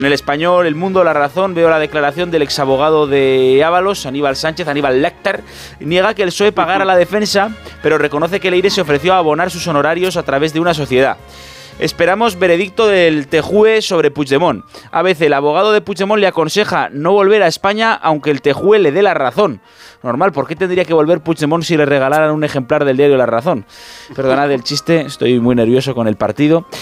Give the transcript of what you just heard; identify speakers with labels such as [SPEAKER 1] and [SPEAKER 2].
[SPEAKER 1] En El Español, El Mundo, La Razón, veo la declaración del exabogado de Ábalos, Aníbal Sánchez, Aníbal Lecter. Niega que el PSOE pagara la defensa, pero reconoce que Leire se ofreció a abonar sus honorarios a través de una sociedad. Esperamos veredicto del TJUE sobre Puigdemont. A veces el abogado de Puigdemont le aconseja no volver a España aunque el TJUE le dé la razón. Normal, ¿por qué tendría que volver Puigdemont si le regalaran un ejemplar del diario La Razón? Perdonad el chiste, estoy muy nervioso con el partido.